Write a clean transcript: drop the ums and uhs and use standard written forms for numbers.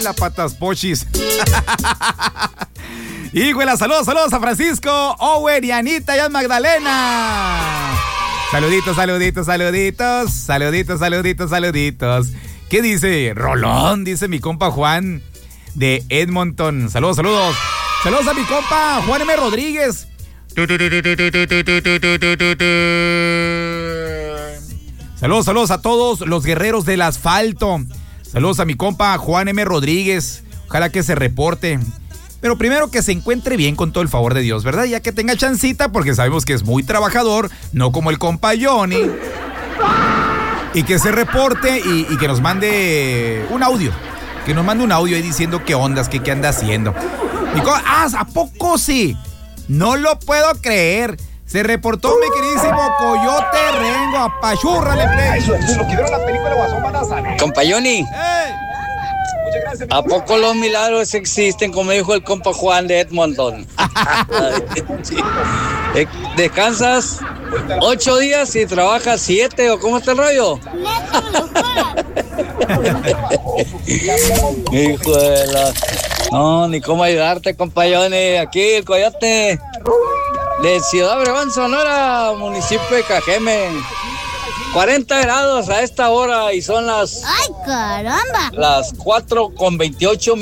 la patas pochis. Híjole, saludos a Francisco, Owen y Anita y a Magdalena. Saluditos. ¿Qué dice? Rolón, dice mi compa Juan de Edmonton. Saludos. Saludos a mi compa Juan M. Rodríguez. Saludos a todos los guerreros del asfalto. Saludos a mi compa Juan M. Rodríguez. Ojalá que se reporte. Pero primero que se encuentre bien con todo el favor de Dios, ¿verdad? Ya que tenga chancita, porque sabemos que es muy trabajador, no como el compa Johnny. Y que se reporte y que nos mande un audio. Que nos mande un audio ahí diciendo qué ondas, qué anda haciendo. ¿A poco sí? No lo puedo creer. Se reportó mi queridísimo Coyote Rengo. Apachúrrale, play. Lo que vieron la película Guasón van a saber. Compa Johnny. ¿A poco los milagros existen, como dijo el compa Juan de Edmonton? ¿Descansas 8 días y trabajas 7 o cómo está el rollo? Hijo de la... No, ni cómo ayudarte, compa Johnny. Aquí el Coyote de Ciudad Obregón, Sonora, municipio de Cajeme. 40 grados a esta hora y son las... ¡Ay, caramba! Las 4:28